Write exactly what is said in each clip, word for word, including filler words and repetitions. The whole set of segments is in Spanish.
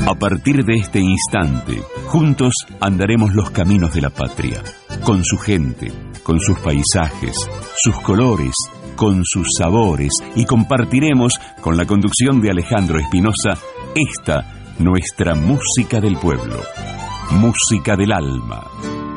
A partir de este instante, juntos andaremos los caminos de la patria, con su gente, con sus paisajes, sus colores, con sus sabores, y compartiremos, con la conducción de Alejandro Espinosa, esta, nuestra música del pueblo, música del alma.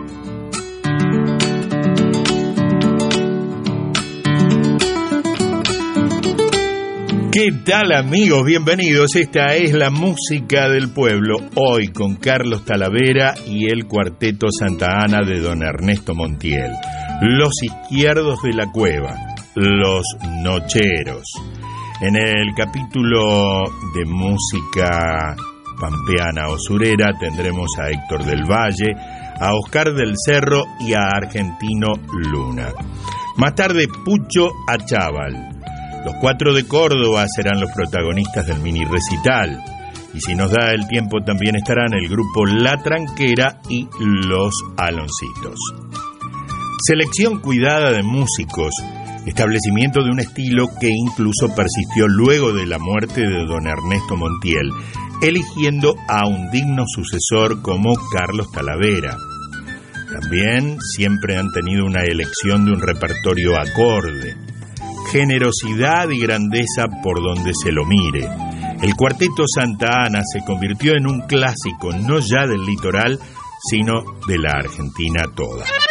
¿Qué tal, amigos? Bienvenidos. Esta es la música del pueblo, hoy con Carlos Talavera y el Cuarteto Santa Ana de don Ernesto Montiel. Los izquierdos de la cueva, los nocheros. En el capítulo de música pampeana o surera tendremos a Héctor del Valle, a Oscar del Cerro y a Argentino Luna. Más tarde, Pucho Achával. Los Cuatro de Córdoba serán los protagonistas del mini recital. Y si nos da el tiempo también estarán el grupo La Tranquera y Los Aloncitos. Selección cuidada de músicos, establecimiento de un estilo que incluso persistió luego de la muerte de don Ernesto Montiel, eligiendo a un digno sucesor como Carlos Talavera. También siempre han tenido una elección de un repertorio acorde. Generosidad y grandeza por donde se lo mire. El Cuarteto Santa Ana se convirtió en un clásico no ya del litoral, sino de la Argentina toda.